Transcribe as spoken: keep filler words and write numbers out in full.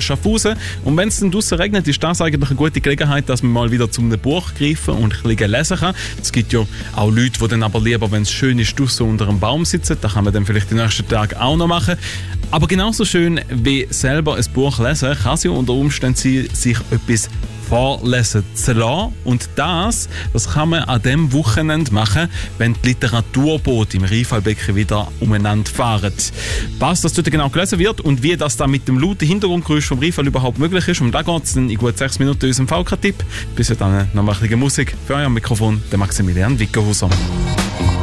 Schaffhausen. Und wenn es dann draussen regnet, ist das eigentlich eine gute Gelegenheit, dass man mal wieder zu einem Buch greifen und ein bisschen lesen kann. Es gibt ja auch Leute, die dann aber lieber, wenn es schön ist, draussen unter einem Baum sitzen. Das kann man dann vielleicht die nächsten Tage auch noch machen. Aber genauso schön wie selber ein Buch lesen, kann es ja unter Umständen sein, sich etwas vorlesen zu lassen. Und das, das kann man an diesem Wochenende machen, wenn die Literaturboote im Rheinfallbecken wieder umeinander fahren. Was das dort genau gelesen wird und wie das da mit dem lauten Hintergrundgeräusch vom Rheinfall überhaupt möglich ist, um da geht es dann in gut sechs Minuten in unserem V K-Tipp. Bis dann noch mal ein bisschen Musik. Für euer Mikrofon, der Maximilian Wickerhauser.